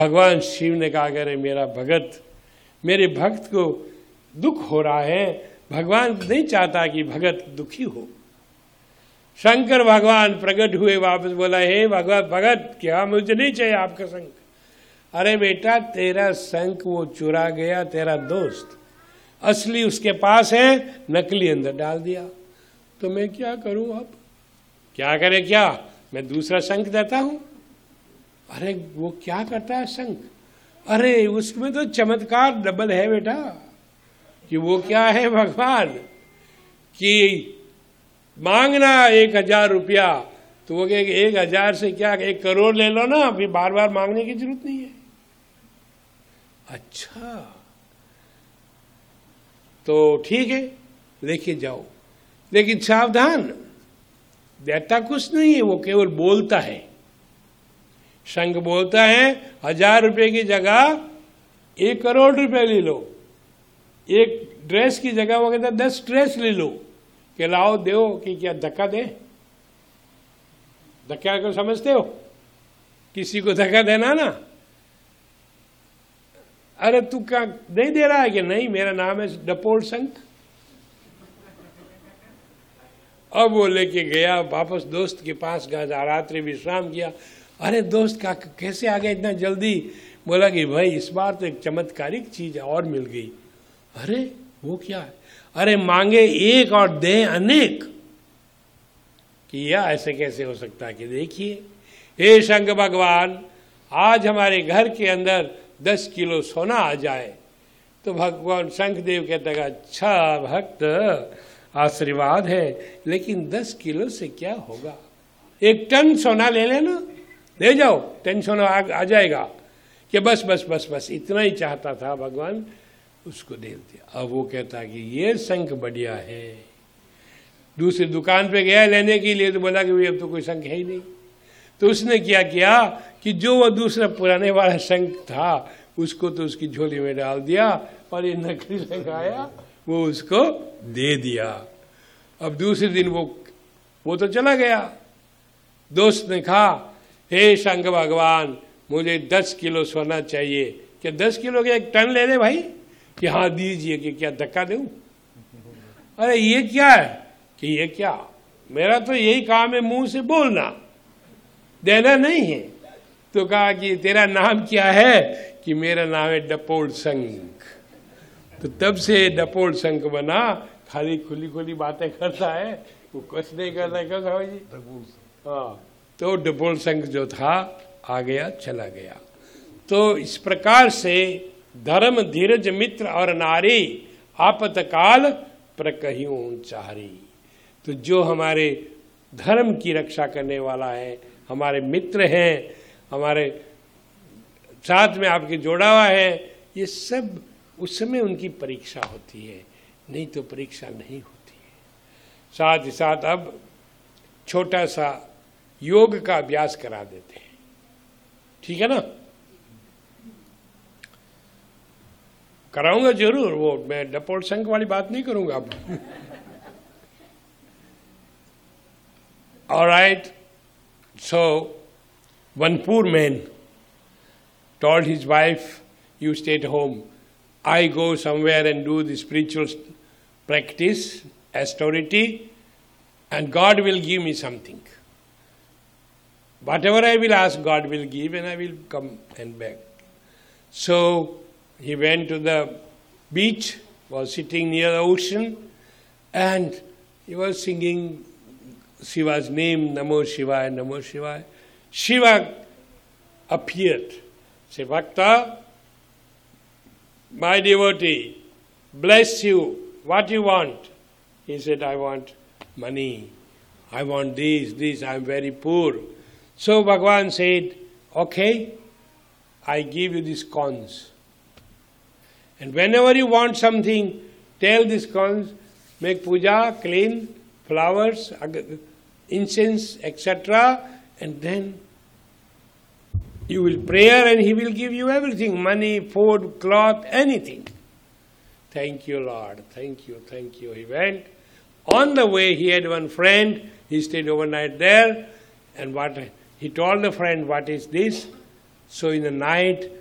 भगवान शिव ने कहा अरे मेरा भगत, मेरे भक्त को दुख हो रहा है, भगवान नहीं चाहता कि भगत दुखी हो। शंकर भगवान प्रकट हुए, वापस बोला हे भगवत भगत, क्या मुझे नहीं चाहिए आपका शंख। अरे बेटा तेरा शंख वो चुरा गया तेरा दोस्त, असली उसके पास है, नकली अंदर डाल दिया। तो मैं क्या करूं अब? क्या करे क्या? मैं दूसरा शंख देता हूं। अरे वो क्या करता है शंख? अरे उसमें तो चमत्कार डबल है बेटा। कि वो क्या है भगवान कि मांगना 1000 रुपया, तो वो कहे 1000 से क्या 1 करोड़ ले लो ना, फिर बार बार मांगने की जरूरत नहीं है। अच्छा तो ठीक है लेके जाओ, लेकिन सावधान, देता कुछ नहीं है, वो केवल बोलता है। शंख बोलता है 1000 रुपये की जगह 1 करोड़ रुपए ले लो, एक ड्रेस की जगह वो कहता 10 ड्रेस ले लो, कि लाओ दो कि क्या धक्का दे? धक्का को समझते हो? किसी को धक्का देना ना। अरे तू क्या नहीं दे रहा है? कि नहीं मेरा नाम है डपोल शंख। अब वो लेके गया वापस दोस्त के पास गया, रात्रि विश्राम किया। अरे दोस्त का कैसे आ गया इतना जल्दी? बोला कि भाई इस बार तो एक चमत्कारिक चीज और मिल गई। अरे वो क्या है? अरे मांगे 1 और दे अनेक। कि यह ऐसे कैसे हो सकता है? कि देखिए हे शंख भगवान, आज हमारे घर के अंदर 10 किलो सोना आ जाए। तो भगवान शंखदेव कहते हैं अच्छा भक्त आशीर्वाद है, लेकिन 10 किलो से क्या होगा? 1 टन सोना ले लेना, ले जाओ, 1 टन सोना आ जाएगा। कि बस बस बस बस इतना ही चाहता था भगवान, उसको दे दिया। अब वो कहता कि ये शंख बढ़िया है। दूसरी दुकान पे गया लेने के लिए, तो बोला कि अब तो कोई शंख है ही नहीं। तो उसने क्या किया कि जो वो दूसरा पुराने वाला शंख था उसको तो उसकी झोली में डाल दिया, और ये नकली शंख आया वो उसको दे दिया। अब दूसरे दिन वो तो चला गया। दोस्त ने कहा हे शंख भगवान, मुझे 10 किलो सोना चाहिए। क्या 10 किलो के 1 टन ले ले भाई? कि हाँ दीजिए। कि क्या धक्का दूं? अरे ये क्या है? कि ये क्या, मेरा तो यही काम है मुंह से बोलना, देना नहीं है। तो कहा कि तेरा नाम क्या है? कि मेरा नाम है डपोल शंख। तो तब से डपोल शंख बना। खाली खुली खुली बातें करता है, वो कुछ नहीं करता। क्यों साहब जी? हाँ, तो डपोल शंख जो था आ गया, चला गया। तो इस प्रकार से धर्म धीरज मित्र और नारी आपतकाल प्रकहियों चारी। तो जो हमारे धर्म की रक्षा करने वाला है, हमारे मित्र हैं, हमारे साथ में आपके जोड़ा हुआ है, ये सब उस समय उनकी परीक्षा होती है, नहीं तो परीक्षा नहीं होती है। साथ ही साथ अब छोटा सा योग का अभ्यास करा देते हैं, ठीक है ना? कराऊंगा जरूर, वो मैं डपोल शंख वाली बात नहीं करूंगा अब। Alright, so one poor man told his wife, you stay at home, I go somewhere and do the spiritual practice, austerity, and God will give me something. Whatever I will ask, God will give, and I will come and back. So he went to the beach, was sitting near the ocean, and he was singing Shiva's name, Namo Shivaya, Namo Shivaya. Shiva appeared. Say, Bhakta, my devotee, bless you. What you want? He said, I want money. I want this, I am very poor. So Bhagavan said, okay, I give you these coins. And whenever you want something, tell these coins, make puja, clean, flowers, incense, etc. And then you will pray and he will give you everything, money, food, cloth, anything. Thank you, Lord. Thank you, thank you. He went. On the way, he had one friend. He stayed overnight there. And he told the friend, what is this? So in the night,